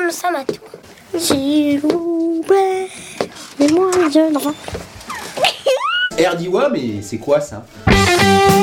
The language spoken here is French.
comme ça maintenant. S'il vous plaît, fais-moi un jeune enfant. Erdiwa, mais c'est quoi ça?